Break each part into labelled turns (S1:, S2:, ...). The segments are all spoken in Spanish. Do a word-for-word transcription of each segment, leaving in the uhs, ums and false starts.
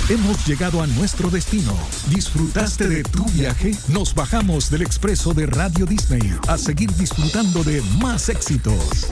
S1: Hemos llegado a nuestro destino. ¿Disfrutaste de tu viaje? Nos bajamos del expreso de Radio Disney a seguir disfrutando de más éxitos.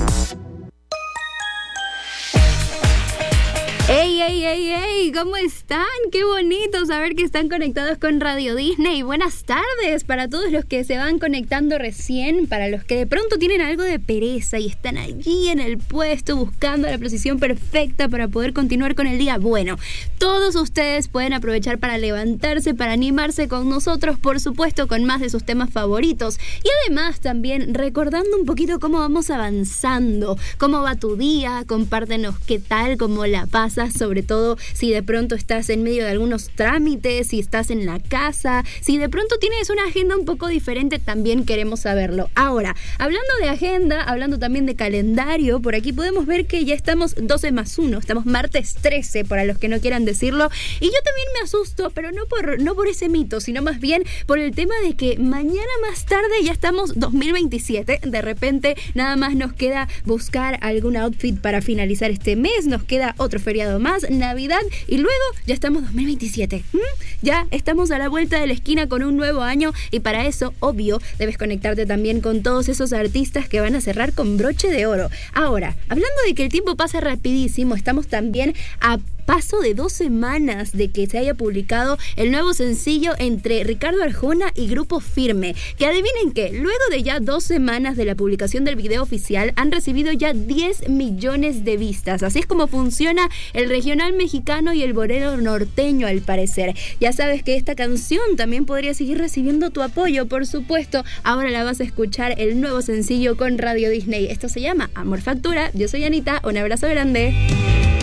S2: ¡Ey, ey, ey, ey! ¿Cómo están? ¡Qué bonito saber que están conectados con Radio Disney! Buenas tardes para todos los que se van conectando recién, para los que de pronto tienen algo de pereza y están allí en el puesto buscando la posición perfecta para poder continuar con el día. Bueno, todos ustedes pueden aprovechar para levantarse, para animarse con nosotros, por supuesto, con más de sus temas favoritos. Y además también recordando un poquito cómo vamos avanzando, cómo va tu día, compártenos qué tal, cómo la pasas, sobre todo si de pronto estás en medio de algunos trámites, si estás en la casa, si de pronto tienes una agenda un poco diferente, también queremos saberlo. Ahora, hablando de agenda, hablando también de calendario, por aquí podemos ver que ya estamos doce más uno, estamos martes trece, para los que no quieran decirlo, y yo también me asusto, pero no por, no por ese mito, sino más bien por el tema de que mañana más tarde ya estamos dos mil veintisiete, de repente nada más nos queda buscar algún outfit para finalizar este mes, nos queda otro feriado más, Navidad, y luego ya estamos dos mil veintisiete. ¿Mm? Ya estamos a la vuelta de la esquina con un nuevo año, y para eso, obvio, debes conectarte también con todos esos artistas que van a cerrar con broche de oro. Ahora, hablando de que el tiempo pasa rapidísimo, estamos también a paso de dos semanas de que se haya publicado el nuevo sencillo entre Ricardo Arjona y Grupo Firme, que adivinen qué, luego de ya dos semanas de la publicación del video oficial han recibido ya diez millones de vistas. Así es como funciona el regional mexicano y el bolero norteño, al parecer. Ya sabes que esta canción también podría seguir recibiendo tu apoyo, por supuesto. Ahora la vas a escuchar, el nuevo sencillo con Radio Disney. Esto se llama Amor Factura. Yo soy Anita, un abrazo grande.